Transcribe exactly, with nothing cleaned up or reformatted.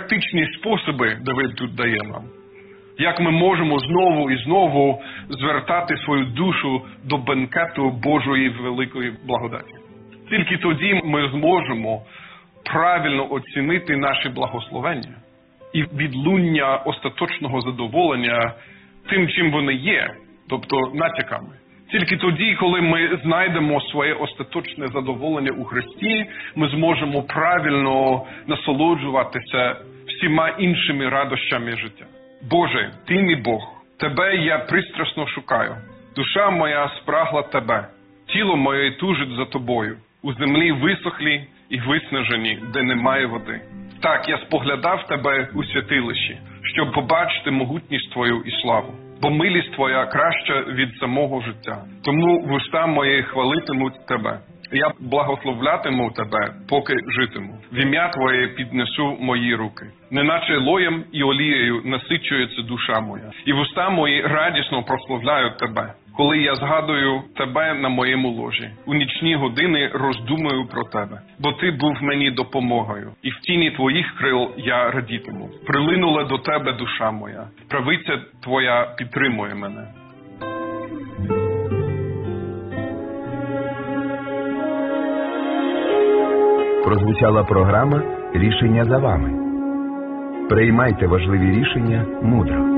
практичні способи Давид тут дає нам. Як ми можемо знову і знову звертати свою душу до бенкету Божої великої благодаті. Тільки тоді ми зможемо правильно оцінити наші благословення і відлуння остаточного задоволення тим, чим вони є, тобто натяками. Тільки тоді, коли ми знайдемо своє остаточне задоволення у Христі, ми зможемо правильно насолоджуватися всіма іншими радощами життя. Боже, Ти мій Бог, Тебе я пристрасно шукаю. Душа моя спрагла Тебе, тіло моє тужить за Тобою. У землі висохлі і виснажені, де немає води. Так, я споглядав Тебе у святилищі, щоб побачити могутність Твою і славу. Бо милість Твоя краща від самого життя. Тому вуста мої хвалитимуть Тебе. Я благословлятиму Тебе, поки житиму. В ім'я Твоє піднесу мої руки. Неначе лоєм і олією насичується душа моя. І вуста мої радісно прославляють Тебе. Коли я згадую Тебе на моєму ложі, у нічні години роздумую про Тебе. Бо Ти був мені допомогою, і в тіні Твоїх крил я радітиму. Прилинула до Тебе душа моя, правиця Твоя підтримує мене. Прозвучала програма «Рішення за вами». Приймайте важливі рішення мудро.